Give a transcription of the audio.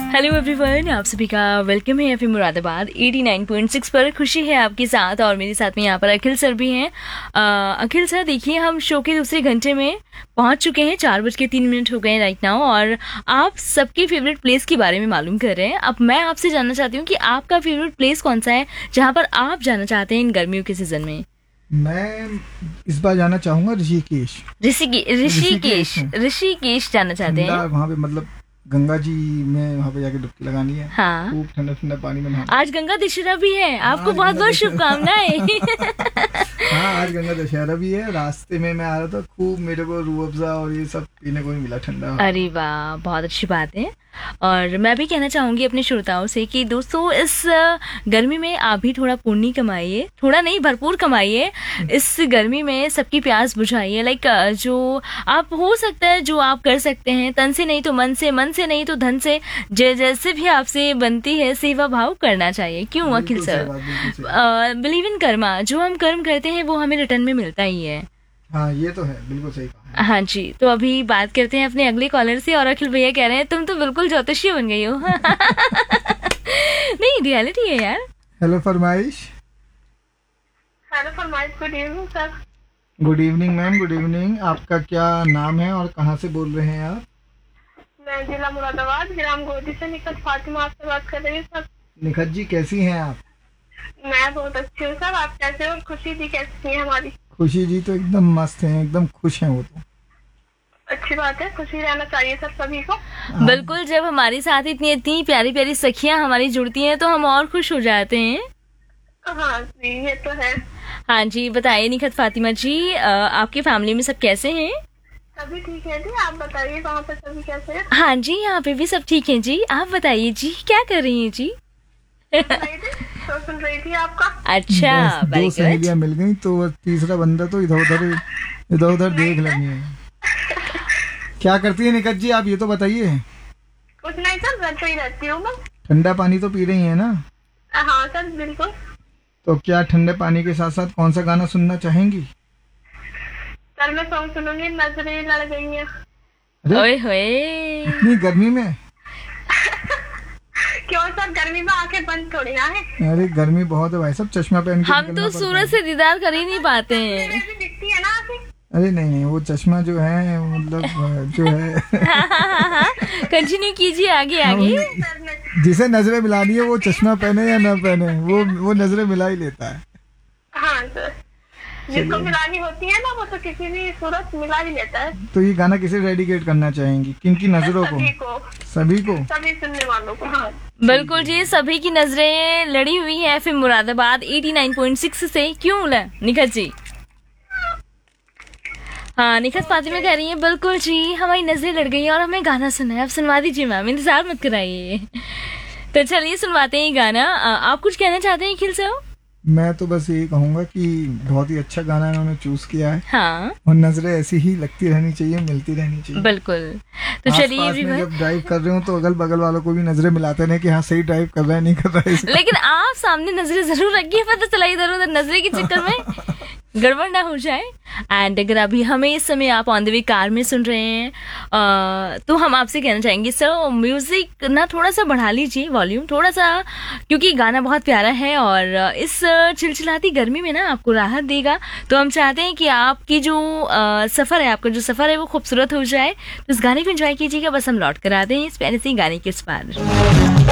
Hello everyone, आप सभी का वेलकम है एफएम मुरादाबाद 89.6 पर। खुशी है आपके साथ और मेरे साथ में यहाँ पर अखिल सर भी हैं। अखिल सर, देखिए हम शो के दूसरे घंटे में पहुँच चुके हैं। 4:03 हो गए हैं राइट नाउ, और आप सबके फेवरेट प्लेस के बारे में मालूम कर रहे हैं। अब मैं आपसे जानना चाहती हूँ कि आपका फेवरेट प्लेस कौन सा है जहाँ पर आप जाना चाहते हैं इन गर्मियों के सीजन में। मैं इस बार जाना चाहूंगा ऋषिकेश जाना चाहते हैं। वहाँ पे मतलब गंगा जी में वहाँ पे जाके डुबकी लगानी है। हाँ, खूब ठंडा ठंडा पानी में नहाना। आज गंगा दशहरा भी है, आपको बहुत बहुत शुभकामनाएं। हाँ, आज गंगा दशहरा भी है। रास्ते में मैं आ रहा था, खूब मेरे को रूह अफ़ज़ा और ये सब पीने को भी मिला ठंडा। अरे वाह, बहुत अच्छी बात है। और मैं भी कहना चाहूँगी अपने श्रोताओं से कि दोस्तों, इस गर्मी में आप भी थोड़ा पुण्य कमाइए, थोड़ा नहीं भरपूर कमाइए। इस गर्मी में सबकी प्यास बुझाइए। लाइक जो आप हो सकता है, जो आप कर सकते हैं, तन से नहीं तो मन से, मन से नहीं तो धन से, जैसे भी आपसे बनती है सेवा भाव करना चाहिए। क्यों अखिल सर? बिलीव इन कर्मा, जो हम कर्म करते हैं वो हमें रिटर्न में मिलता ही है। हाँ, ये तो है, बिल्कुल सही कहा। हाँ जी, तो अभी बात करते हैं अपने अगले कॉलर से। और अखिल भैया कह रहे हैं तुम तो बिल्कुल ज्योतिषी बन गई हो। नहीं, रियलिटी है यार। हेलो फरमाइश। Good evening sir. Good evening ma'am, good evening. आपका क्या नाम है और कहाँ से बोल रहे हैं आप? मैं जिला मुरादाबाद, ग्राम गोदी से निखत फातिमा आपसे बात कर रही हूँ सर। निखत जी, कैसी हैं आप? मैं बहुत अच्छी हूँ सर, आप कैसे हो? और खुशी जी कैसी है हमारी? खुशी जी तो एकदम मस्त हैं, एकदम खुश हैं वो तो। अच्छी बात है, खुशी रहना चाहिए सर सभी को। बिल्कुल, जब हमारे साथ इतनी इतनी प्यारी प्यारी सखियां हमारी जुड़ती हैं तो हम और खुश हो जाते हैं। हाँ जी, ये तो है। हाँ जी, बताइए निखत फातिमा जी, आपकी फैमिली में सब कैसे हैं? सभी ठीक है जी, आप बताइए वहाँ पे सभी कैसे हैं? हाँ जी, यहाँ पे भी सब ठीक है जी। आप बताइए जी, क्या कर रही हैं जी? तो सुन रही थी आपका। अच्छा, दो सहेलियां मिल गई तो तीसरा बंदा तो इधर उधर देख लगी है। क्या करती है निकट जी, आप ये तो बताइए। कुछ नहीं सर, घर पे ही रहती हूँ मैं। ठंडा पानी तो पी रही है ना? हाँ सर, बिल्कुल। तो क्या ठंडे पानी के साथ साथ कौन सा गाना सुनना चाहेंगी? सर मैं सॉन्ग सुनूंगी, नजरें लड़ गई हैं। ओए होए, इतनी गर्मी में? क्यों सर, गर्मी में आंखें बंद थोड़ी ना है। अरे गर्मी बहुत है भाई साहब, चश्मा पहन के हम निकलना तो पड़ता सूरज है। से दीदार कर ही नहीं पाते हैं। ऐसी दिखती है ना आंखें। अरे नहीं नहीं, वो चश्मा जो है मतलब जो है कंटिन्यू कीजिए, आगे आगे। सर मैं जिसे नजरें मिलानी है वो चश्मा पहने या ना पहने, वो नजरें मिला ही लेता है। हाँ सर, जिसको मिलानी होती है ना वो तो किसी भी सूरत मिला ही लेता है। तो ये गाना किसे डेडिकेट करना चाहेंगी, किनकी नजरों को? सभी को, सभी सुनने वालों को। हाँ बिल्कुल जी, सभी की नजरें लड़ी हुई है एफएम मुरादाबाद 89.6 से। क्यों निखत जी? हाँ, निखत फातिमा कह रही है बिल्कुल जी, हमारी नजरें लड़ गई और हमें गाना सुनना है। अब सुनवा दीजिए मैम, इंतजार मत कराइए। तो चलिए सुनवाते हैं ये गाना। आप कुछ कहना चाहते हैं अखिल सर? मैं तो बस यही कहूंगा कि बहुत ही अच्छा गाना इन्होंने चूज किया है। हाँ, और नजरें ऐसी ही लगती रहनी चाहिए, मिलती रहनी चाहिए। बिल्कुल। तो चलिए आसपास में जब ड्राइव कर रहे हो तो अगल बगल वालों को भी नजरें मिलाते रहे कि हाँ सही ड्राइव कर रहा है, नहीं कर रहा है। लेकिन आप सामने नजरें जरूर रखिए, पता चला इधर उधर नजरे के चक्कर में गड़बड़ ना हो जाए। एंड अगर अभी हमें इस समय आप ऑन द वे कार में सुन रहे हैं तो हम आपसे कहना चाहेंगे सर, म्यूजिक ना थोड़ा सा बढ़ा लीजिए वॉल्यूम थोड़ा सा, क्योंकि गाना बहुत प्यारा है और इस चिलचिलाती गर्मी में ना आपको राहत देगा। तो हम चाहते हैं कि आपकी जो सफर है, आपका जो सफर है वो खूबसूरत हो जाए। तो इस गाने को एंजॉय कीजिएगा। बस हम लौट कर आते हैं इस प्यारे से गाने के इस पार।